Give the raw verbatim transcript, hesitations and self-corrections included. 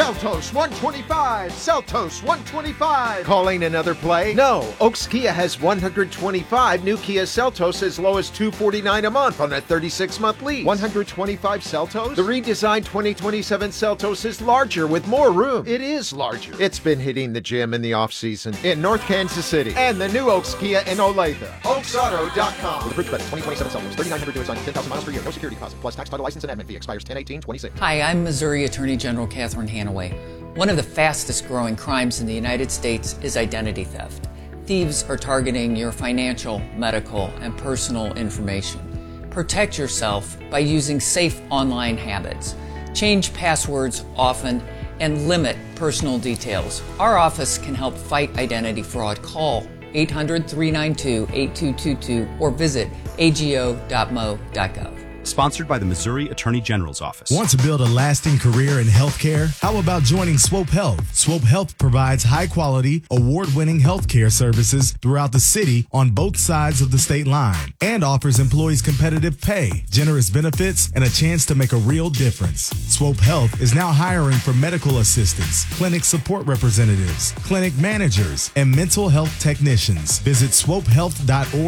Seltos one twenty-five. Seltos one twenty-five. Calling another play? No. Oaks Kia has one hundred twenty-five new Kia Seltos as low as two hundred forty-nine dollars a month on a thirty-six month lease. one hundred twenty-five Seltos? The redesigned twenty twenty-seven Seltos is larger with more room. It is larger. It's been hitting the gym in the off-season in North Kansas City. And the new Oaks Kia in Olathe. Oaks Auto dot com. With approved credit, twenty twenty-seven Seltos, thirty-nine hundred dollars on ten thousand miles per year, no security deposit, plus tax, title, license, and admin fee. Expires ten eighteen twenty-six. Hi, I'm Missouri Attorney General Catherine Hanaway. One of the fastest growing crimes in the United States is identity theft. Thieves are targeting your financial, medical, and personal information. Protect yourself by using safe online habits. Change passwords often and limit personal details. Our office can help fight identity fraud. Call eight hundred, three nine two, eight two two two or visit A G O dot M O dot gov. Sponsored by the Missouri Attorney General's Office. Want to build a lasting career in healthcare? How about joining Swope Health? Swope Health provides high-quality, award-winning healthcare services throughout the city on both sides of the state line and offers employees competitive pay, generous benefits, and a chance to make a real difference. Swope Health is now hiring for medical assistants, clinic support representatives, clinic managers, and mental health technicians. Visit swope health dot org